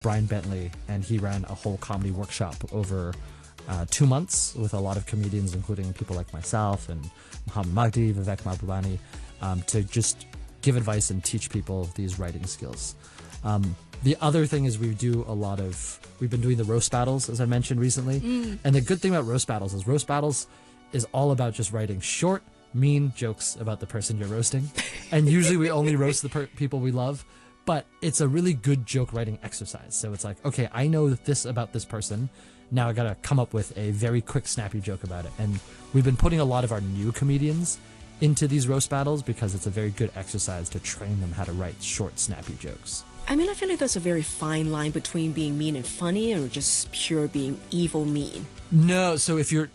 Brian Bentley, and he ran a whole comedy workshop over 2 months with a lot of comedians, including people like myself and Muhammad Magdi, Vivek Mahbubani, to just give advice and teach people these writing skills. The other thing is we've been doing the roast battles, as I mentioned recently. And the good thing about roast battles is all about just writing short, mean jokes about the person you're roasting. And usually we only roast the people we love, but it's a really good joke writing exercise. So it's like, okay, I know this about this person. Now I gotta come up with a very quick, snappy joke about it. And we've been putting a lot of our new comedians into these roast battles because it's a very good exercise to train them how to write short, snappy jokes. I mean, I feel like there's a very fine line between being mean and funny or just pure being evil mean. No, so if you're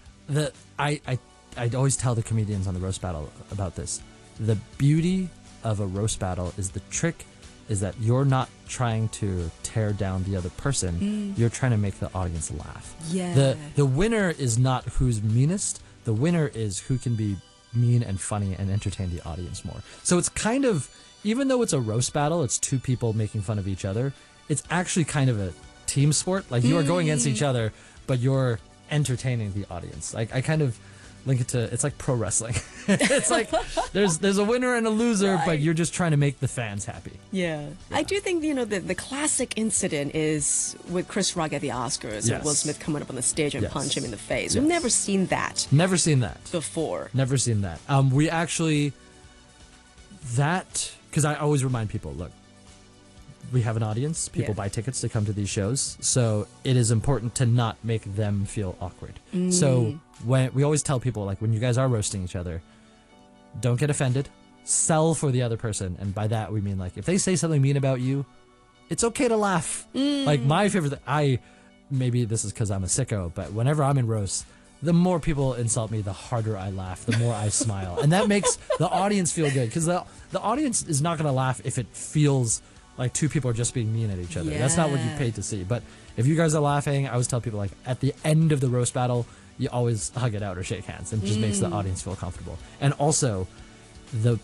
I'd always tell the comedians on the roast battle about this. The beauty of a roast battle is the trick is that you're not trying to tear down the other person. You're trying to make the audience laugh. Yeah. The winner is not who's meanest. The winner is who can be mean and funny and entertain the audience more. So it's kind of, even though it's a roast battle, it's two people making fun of each other, it's actually kind of a team sport. Like you are going against each other, but you're entertaining the audience. Like I kind of link it to, it's like pro wrestling. It's like there's a winner and a loser, right, but you're just trying to make the fans happy. Yeah. I do think, the classic incident is with Chris Rock at the Oscars and Will Smith coming up on the stage and punch him in the face. We've never seen that. Never seen that. Before. Never seen that. We actually, because I always remind people, look, we have an audience. People buy tickets to come to these shows. So it is important to not make them feel awkward. So when we always tell people, like, when you guys are roasting each other, don't get offended. Sell for the other person. And by that, we mean, like, if they say something mean about you, it's okay to laugh. Like, my favorite thing, maybe this is because I'm a sicko, but whenever I'm in roast, the more people insult me, the harder I laugh, the more I smile. And that makes the audience feel good, because the audience is not going to laugh if it feels like two people are just being mean at each other. That's not what you paid to see. But if you guys are laughing, I always tell people, like, at the end of the roast battle, you always hug it out or shake hands, and it just makes the audience feel comfortable. And also, the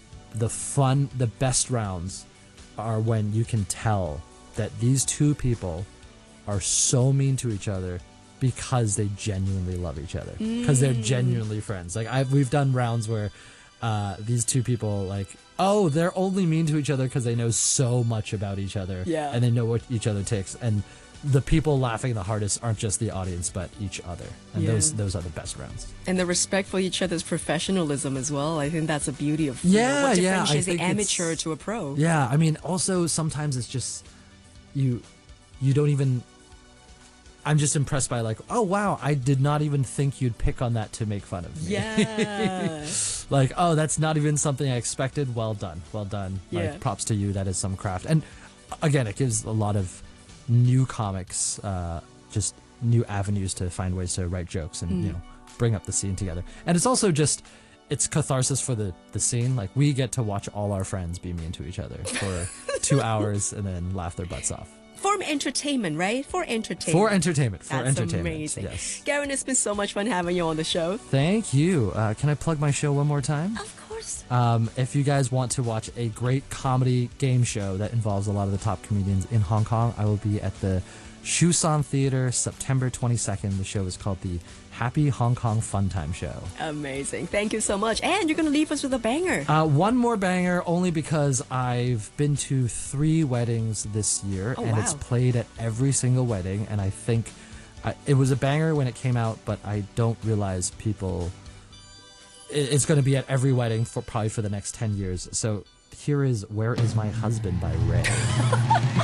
best rounds are when you can tell that these two people are so mean to each other because they genuinely love each other, because they're genuinely friends. Like, we've done rounds where these two people, like, oh, they're only mean to each other because they know so much about each other, and they know what each other takes. And the people laughing the hardest aren't just the audience, but each other. And those are the best rounds. And the respect for each other's professionalism as well. I think that's the beauty of what differentiates the amateur to a pro. Yeah, I mean, also sometimes it's just you don't even. I'm just impressed by, like, oh wow, I did not even think you'd pick on that to make fun of me. Yeah. Like, oh, that's not even something I expected. Well done. Like, props to you. That is some craft. And again, it gives a lot of new comics just new avenues to find ways to write jokes and bring up the scene together. And it's also just, it's catharsis for the scene. Like, we get to watch all our friends be mean to each other for 2 hours and then laugh their butts off. For entertainment, right? For entertainment. That's amazing. Yes. Garen, it's been so much fun having you on the show. Thank you. Can I plug my show one more time? Of course. If you guys want to watch a great comedy game show that involves a lot of the top comedians in Hong Kong, I will be at the Shusan Theater September 22nd. The show is called the Happy Hong Kong Fun Time Show. Amazing. Thank you so much. And you're going to leave us with a banger. One more banger, only because I've been to 3 weddings this year, and it's played at every single wedding. And I think it was a banger when it came out, but I don't realize people... It's going to be at every wedding probably for the next 10 years. So here is Where Is My Husband by Ray.